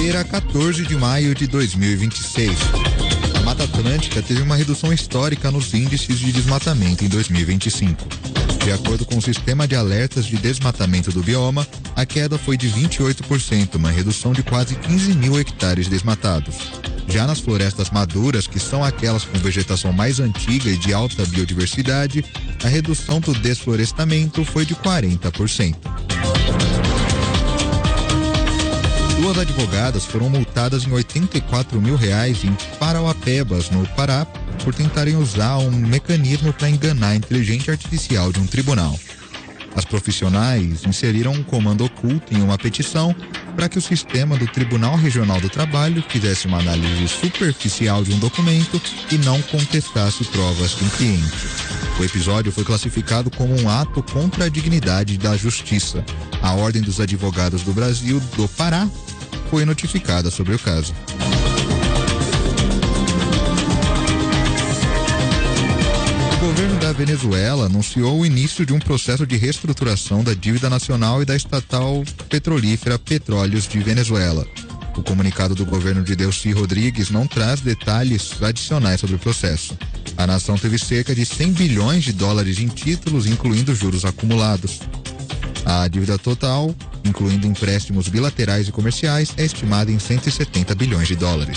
quinta-feira, 14 de maio de 2026. A Mata Atlântica teve uma redução histórica nos índices de desmatamento em 2025. De acordo com o Sistema de Alertas de Desmatamento do Bioma, a queda foi de 28%, uma redução de quase 15 mil hectares desmatados. Já nas florestas maduras, que são aquelas com vegetação mais antiga e de alta biodiversidade, a redução do desflorestamento foi de 40%. Duas advogadas foram multadas em R$84 mil em Parauapebas, no Pará, por tentarem usar um mecanismo para enganar a inteligência artificial de um tribunal. As profissionais inseriram um comando oculto em uma petição para que o sistema do Tribunal Regional do Trabalho fizesse uma análise superficial de um documento e não contestasse provas do cliente. O episódio foi classificado como um ato contra a dignidade da justiça. A Ordem dos Advogados do Brasil, do Pará, foi notificada sobre o caso. O governo da Venezuela anunciou o início de um processo de reestruturação da dívida nacional e da estatal petrolífera Petróleos de Venezuela. O comunicado do governo de Delcy Rodrigues não traz detalhes adicionais sobre o processo. A nação teve cerca de 100 bilhões de dólares em títulos, incluindo juros acumulados. A dívida total, incluindo empréstimos bilaterais e comerciais, é estimada em 170 bilhões de dólares.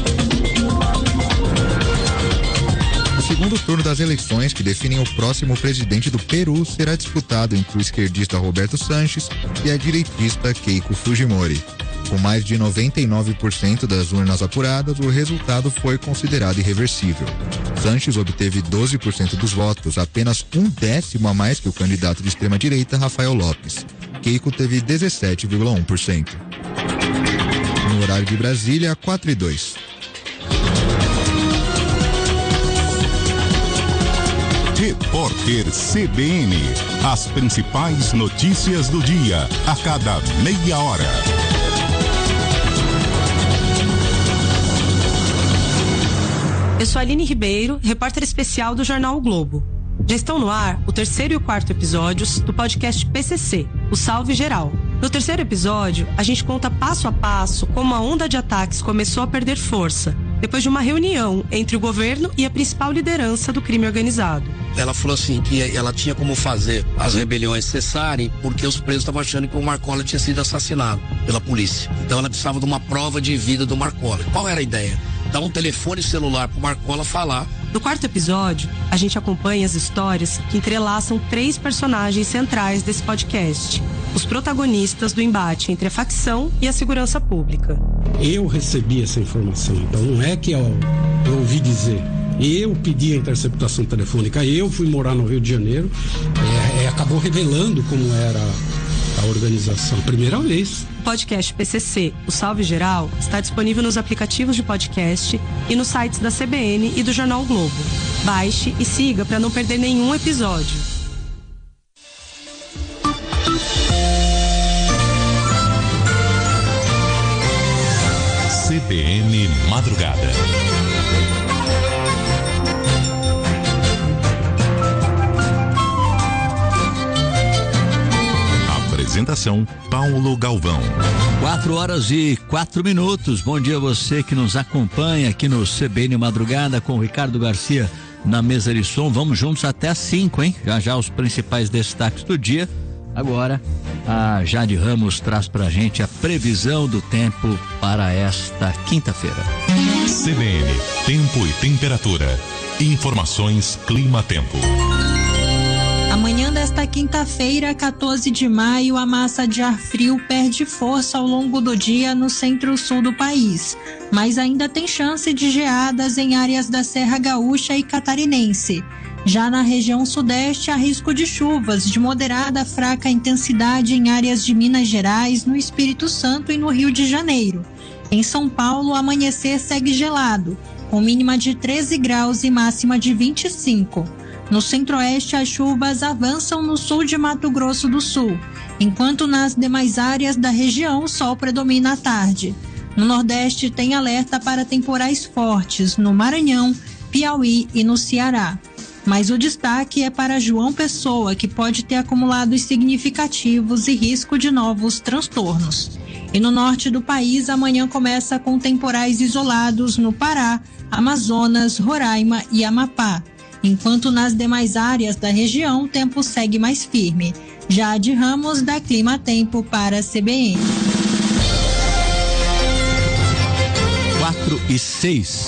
O segundo turno das eleições que definem o próximo presidente do Peru será disputado entre o esquerdista Roberto Sanches e a direitista Keiko Fujimori. Com mais de 99% das urnas apuradas, o resultado foi considerado irreversível. Sanches obteve 12% dos votos, apenas 1/10 a mais que o candidato de extrema-direita Rafael Lopes. Keiko teve 17,1%. No horário de Brasília, 4:02. Repórter CBN. As principais notícias do dia, a cada meia hora. Eu sou a Aline Ribeiro, repórter especial do Jornal O Globo. Já estão no ar o terceiro e o quarto episódios do podcast PCC, o Salve Geral. No terceiro episódio, a gente conta passo a passo como a onda de ataques começou a perder força, depois de uma reunião entre o governo e a principal liderança do crime organizado. Ela falou assim que ela tinha como fazer as rebeliões cessarem porque os presos estavam achando que o Marcola tinha sido assassinado pela polícia. Então ela precisava de uma prova de vida do Marcola. Qual era a ideia? Dar um telefone celular pro Marcola falar. No quarto episódio, a gente acompanha as histórias que entrelaçam 3 personagens centrais desse podcast. Os protagonistas do embate entre a facção e a segurança pública. Eu recebi essa informação, então não é que eu ouvi dizer. Eu pedi a interceptação telefônica, eu fui morar no Rio de Janeiro, acabou revelando como era a organização. Primeira vez. O podcast PCC, o Salve Geral, está disponível nos aplicativos de podcast e nos sites da CBN e do Jornal o Globo. Baixe e siga para não perder nenhum episódio. CBN Madrugada. Apresentação Paulo Galvão. 4:04. Bom dia a você que nos acompanha aqui no CBN Madrugada com o Ricardo Garcia na mesa de som. Vamos juntos até às 5, hein? Já os principais destaques do dia. Agora, a Jade Ramos traz pra gente a previsão do tempo para esta quinta-feira. CBN, tempo e temperatura. Informações Clima-Tempo. Amanhã desta quinta-feira, 14 de maio, a massa de ar frio perde força ao longo do dia no centro-sul do país, mas ainda tem chance de geadas em áreas da Serra Gaúcha e Catarinense. Já na região sudeste, há risco de chuvas de moderada a fraca intensidade em áreas de Minas Gerais, no Espírito Santo e no Rio de Janeiro. Em São Paulo, o amanhecer segue gelado, com mínima de 13 graus e máxima de 25. No centro-oeste, as chuvas avançam no sul de Mato Grosso do Sul, enquanto nas demais áreas da região o sol predomina à tarde. No nordeste, tem alerta para temporais fortes no Maranhão, Piauí e no Ceará. Mas o destaque é para João Pessoa, que pode ter acumulados significativos e risco de novos transtornos. E no norte do país, amanhã começa com temporais isolados no Pará, Amazonas, Roraima e Amapá. Enquanto nas demais áreas da região, o tempo segue mais firme. Jade Ramos, da Clima Tempo, para a CBN. 4:06.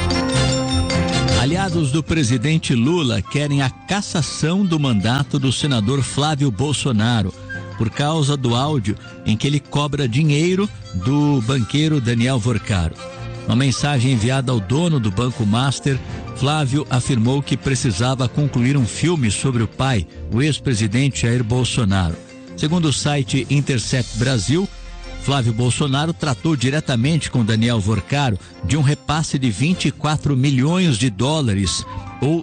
Aliados do presidente Lula querem a cassação do mandato do senador Flávio Bolsonaro por causa do áudio em que ele cobra dinheiro do banqueiro Daniel Vorcaro. Uma mensagem enviada ao dono do Banco Master, Flávio afirmou que precisava concluir um filme sobre o pai, o ex-presidente Jair Bolsonaro. Segundo o site Intercept Brasil, Flávio Bolsonaro tratou diretamente com Daniel Vorcaro de um repasse de 24 milhões de dólares ou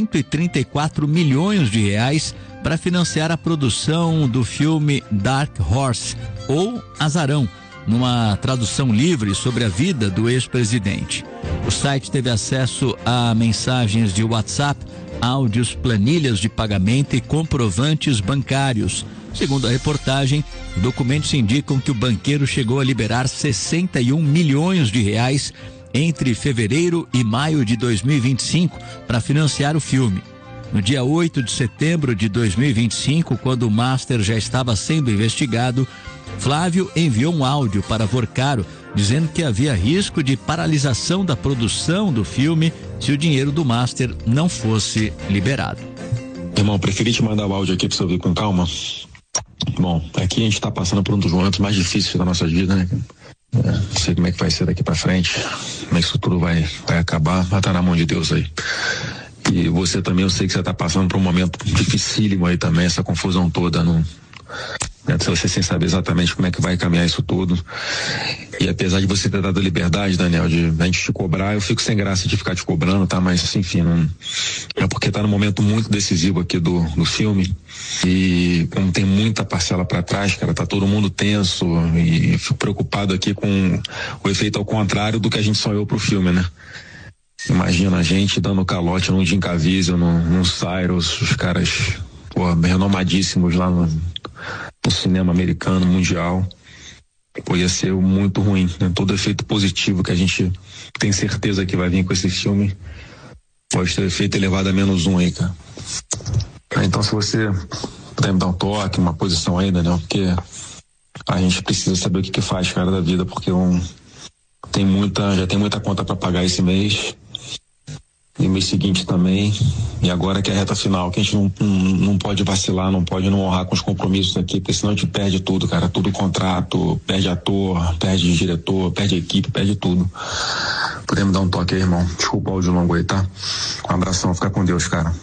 134 milhões de reais para financiar a produção do filme Dark Horse ou Azarão, numa tradução livre sobre a vida do ex-presidente. O site teve acesso a mensagens de WhatsApp, áudios, planilhas de pagamento e comprovantes bancários. Segundo a reportagem, documentos indicam que o banqueiro chegou a liberar 61 milhões de reais entre fevereiro e maio de 2025 para financiar o filme. No dia 8 de setembro de 2025, quando o Master já estava sendo investigado, Flávio enviou um áudio para Vorcaro dizendo que havia risco de paralisação da produção do filme se o dinheiro do Master não fosse liberado. Irmão, preferi te mandar o áudio aqui para você ouvir com calma. Bom, aqui a gente está passando por um dos momentos mais difíceis da nossa vida, né? Não sei como é que vai ser daqui para frente, como é que isso tudo vai acabar, mas tá na mão de Deus aí. E você também, eu sei que você está passando por um momento dificílimo aí também, essa confusão toda, você sem saber exatamente como é que vai caminhar isso tudo. E apesar de você ter dado a liberdade, Daniel, de a gente te cobrar, eu fico sem graça de ficar te cobrando, tá? Mas enfim, não é porque tá num momento muito decisivo aqui do filme e como tem muita parcela para trás, cara, tá todo mundo tenso e fico preocupado aqui com o efeito ao contrário do que a gente sonhou pro filme, né? Imagina a gente dando calote num Jim Caviezel, num Cyrus, os caras, renomadíssimos lá no cinema americano, mundial. Ia ser muito ruim, né? Todo efeito positivo que a gente tem certeza que vai vir com esse filme pode ter efeito elevado a -1 aí, cara. Então, se você puder me dar um toque, uma posição aí, Daniel, porque a gente precisa saber o que faz, cara, da vida, porque já tem muita conta para pagar esse mês e mês seguinte também, e agora que é a reta final, que a gente não pode vacilar, não pode não honrar com os compromissos aqui, porque senão a gente perde tudo, cara, tudo contrato, perde ator, perde diretor, perde equipe, perde tudo. Podemos dar um toque aí, irmão? Desculpa o áudio longo aí, tá? Um abração, fica com Deus, cara.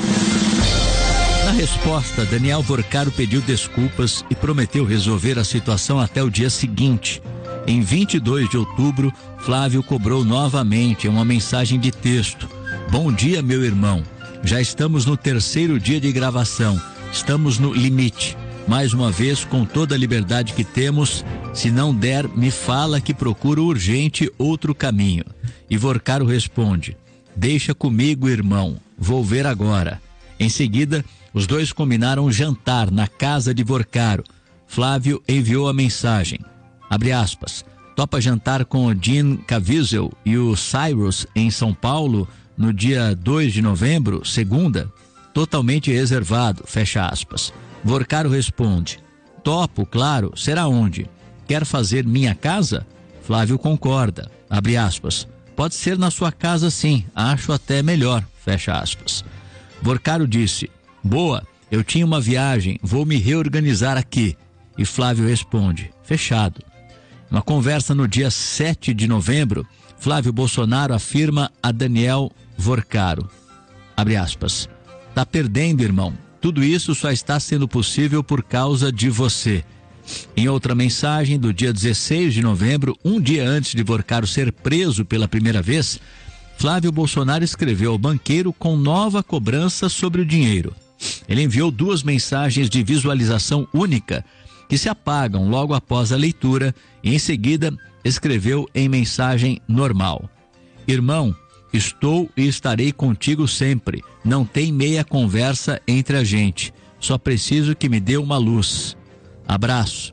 Na resposta, Daniel Vorcaro pediu desculpas e prometeu resolver a situação até o dia seguinte. Em 22 de outubro, Flávio cobrou novamente uma mensagem de texto. Bom dia, meu irmão. Já estamos no 3º dia de gravação. Estamos no limite. Mais uma vez, com toda a liberdade que temos, se não der, me fala que procuro urgente outro caminho. E Vorcaro responde: deixa comigo, irmão. Vou ver agora. Em seguida, os dois combinaram um jantar na casa de Vorcaro. Flávio enviou a mensagem. Abre aspas. Topa jantar com o Jim Caviezel e o Cyrus em São Paulo no dia 2 de novembro, segunda? Totalmente reservado, fecha aspas. Vorcaro responde: topo, claro, será onde? Quer fazer minha casa? Flávio concorda, abre aspas. Pode ser na sua casa sim, acho até melhor, fecha aspas. Vorcaro disse: boa, eu tinha uma viagem, vou me reorganizar aqui. E Flávio responde: fechado. Numa conversa no dia 7 de novembro, Flávio Bolsonaro afirma a Daniel Vorcaro, abre aspas, tá perdendo, irmão. Tudo isso só está sendo possível por causa de você. Em outra mensagem do dia 16 de novembro, um dia antes de Vorcaro ser preso pela primeira vez, Flávio Bolsonaro escreveu ao banqueiro com nova cobrança sobre o dinheiro. Ele enviou 2 mensagens de visualização única que se apagam logo após a leitura e em seguida escreveu em mensagem normal: irmão, estou e estarei contigo sempre, não tem meia conversa entre a gente, só preciso que me dê uma luz. Abraço.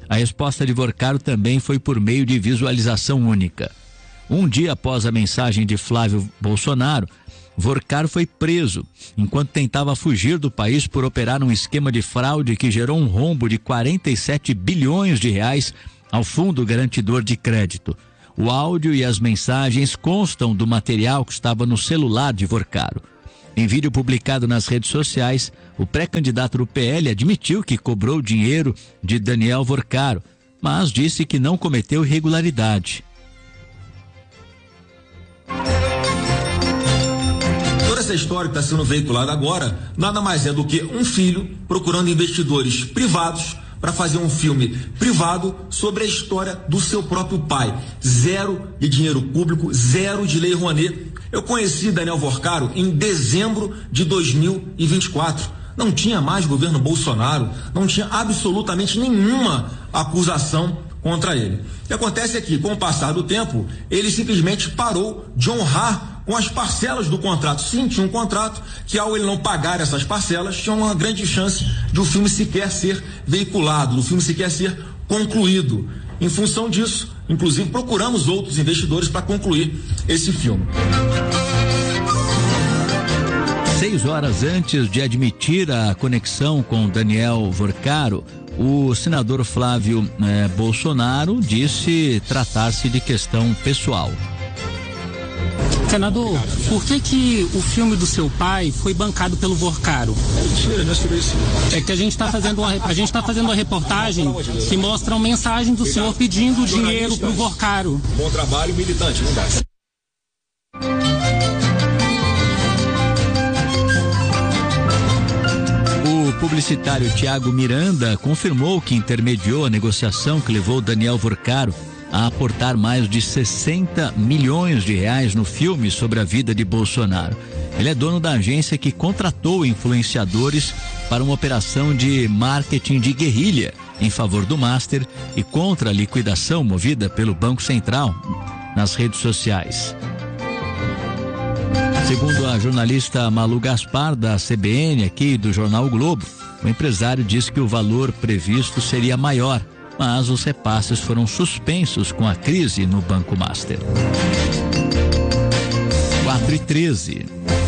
A resposta de Vorcaro também foi por meio de visualização única. Um dia após a mensagem de Flávio Bolsonaro, Vorcaro foi preso enquanto tentava fugir do país por operar um esquema de fraude que gerou um rombo de 47 bilhões de reais ao Fundo Garantidor de Crédito. O áudio e as mensagens constam do material que estava no celular de Vorcaro. Em vídeo publicado nas redes sociais, o pré-candidato do PL admitiu que cobrou dinheiro de Daniel Vorcaro, mas disse que não cometeu irregularidade. Toda essa história que está sendo veiculada agora nada mais é do que um filho procurando investidores privados para fazer um filme privado sobre a história do seu próprio pai. Zero de dinheiro público, zero de lei Rouanet. Eu conheci Daniel Vorcaro em dezembro de 2024. Não tinha mais governo Bolsonaro, não tinha absolutamente nenhuma acusação contra ele. O que acontece é que, com o passar do tempo, ele simplesmente parou de honrar com as parcelas do contrato. Sim, tinha um contrato que, ao ele não pagar essas parcelas, tinha uma grande chance de o filme sequer ser veiculado, do filme sequer ser concluído. Em função disso, inclusive, procuramos outros investidores para concluir esse filme. 6 horas antes de admitir a conexão com Daniel Vorcaro, o senador Flávio Bolsonaro disse tratar-se de questão pessoal. Senador, por que o filme do seu pai foi bancado pelo Vorcaro? É que a gente está fazendo uma reportagem que mostra uma mensagem do senhor pedindo dinheiro pro Vorcaro. Bom trabalho, militante, não dá. O publicitário Tiago Miranda confirmou que intermediou a negociação que levou Daniel Vorcaro a aportar mais de 60 milhões de reais no filme sobre a vida de Bolsonaro. Ele é dono da agência que contratou influenciadores para uma operação de marketing de guerrilha em favor do Master e contra a liquidação movida pelo Banco Central nas redes sociais. Segundo a jornalista Malu Gaspar, da CBN aqui do Jornal o Globo, o empresário disse que o valor previsto seria maior, mas os repasses foram suspensos com a crise no Banco Master. 4h13.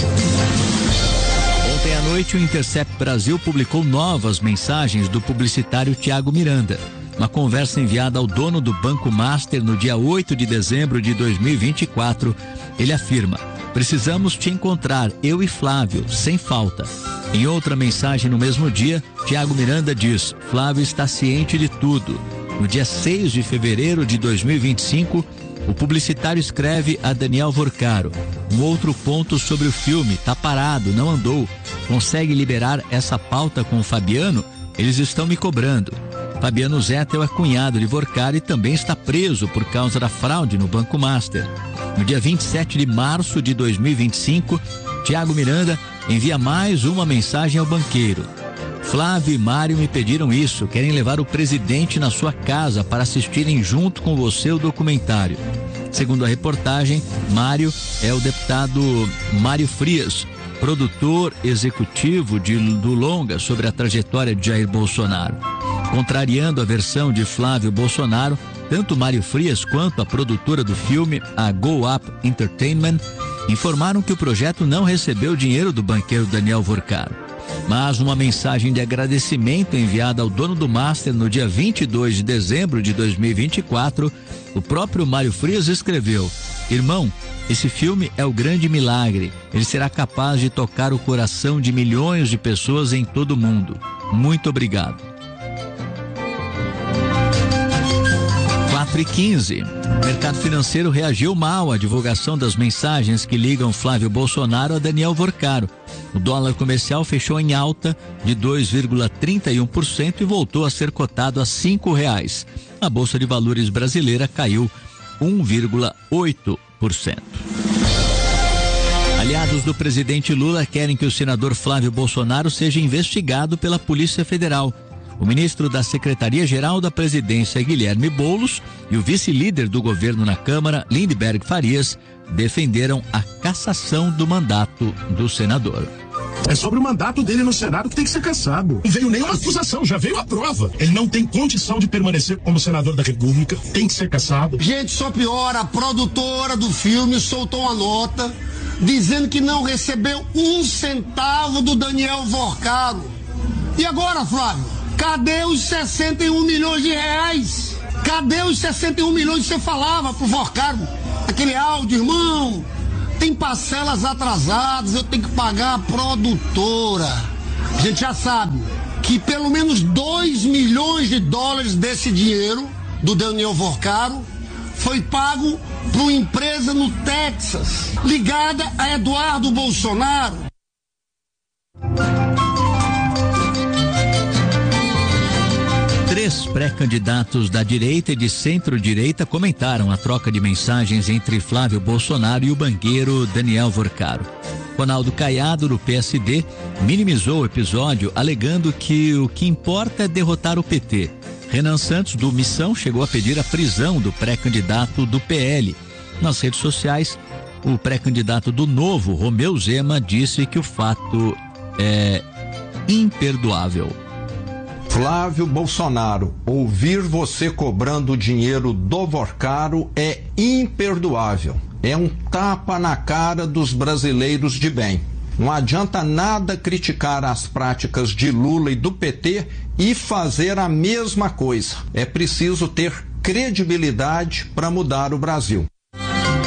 Ontem à noite, o Intercept Brasil publicou novas mensagens do publicitário Tiago Miranda. Uma conversa enviada ao dono do Banco Master no dia 8 de dezembro de 2024, ele afirma: "Precisamos te encontrar, eu e Flávio, sem falta." Em outra mensagem no mesmo dia, Tiago Miranda diz: "Flávio está ciente de tudo." No dia 6 de fevereiro de 2025, o publicitário escreve a Daniel Vorcaro: "Um outro ponto sobre o filme, tá parado, não andou. Consegue liberar essa pauta com o Fabiano? Eles estão me cobrando." Fabiano Zettel é cunhado de Vorcaro e também está preso por causa da fraude no Banco Master. No dia 27 de março de 2025, Tiago Miranda envia mais uma mensagem ao banqueiro: "Flávio e Mário me pediram isso, querem levar o presidente na sua casa para assistirem junto com você o documentário." Segundo a reportagem, Mário é o deputado Mário Frias, produtor executivo do longa sobre a trajetória de Jair Bolsonaro. Contrariando a versão de Flávio Bolsonaro, tanto Mário Frias quanto a produtora do filme, a Go Up Entertainment, informaram que o projeto não recebeu dinheiro do banqueiro Daniel Vorcaro. Mas numa mensagem de agradecimento enviada ao dono do Master no dia 22 de dezembro de 2024, o próprio Mário Frias escreveu: "Irmão, esse filme é o grande milagre. Ele será capaz de tocar o coração de milhões de pessoas em todo o mundo. Muito obrigado." 4h15. O mercado financeiro reagiu mal à divulgação das mensagens que ligam Flávio Bolsonaro a Daniel Vorcaro. O dólar comercial fechou em alta de 2,31% e voltou a ser cotado a R$5. A Bolsa de Valores brasileira caiu 1,8%. Aliados do presidente Lula querem que o senador Flávio Bolsonaro seja investigado pela Polícia Federal. O ministro da Secretaria-Geral da Presidência, Guilherme Boulos, e o vice-líder do governo na Câmara, Lindbergh Farias, defenderam a cassação do mandato do senador. É sobre o mandato dele no Senado que tem que ser cassado. Não veio nenhuma acusação, já veio a prova. Ele não tem condição de permanecer como senador da República, tem que ser cassado. Gente, só piora, a produtora do filme soltou uma nota dizendo que não recebeu 1 centavo do Daniel Vorcaro. E agora, Flávio? Cadê os 61 milhões de reais? Cadê os 61 milhões que você falava pro Vorcaro? Aquele áudio, irmão, tem parcelas atrasadas, eu tenho que pagar a produtora. A gente já sabe que pelo menos 2 milhões de dólares desse dinheiro do Daniel Vorcaro foi pago para uma empresa no Texas, ligada a Eduardo Bolsonaro. Três pré-candidatos da direita e de centro-direita comentaram a troca de mensagens entre Flávio Bolsonaro e o banqueiro Daniel Vorcaro. Ronaldo Caiado, do PSD, minimizou o episódio, alegando que o que importa é derrotar o PT. Renan Santos, do Missão, chegou a pedir a prisão do pré-candidato do PL. Nas redes sociais, o pré-candidato do Novo, Romeu Zema, disse que o fato é imperdoável. Flávio Bolsonaro, ouvir você cobrando o dinheiro do Vorcaro é imperdoável. É um tapa na cara dos brasileiros de bem. Não adianta nada criticar as práticas de Lula e do PT e fazer a mesma coisa. É preciso ter credibilidade para mudar o Brasil.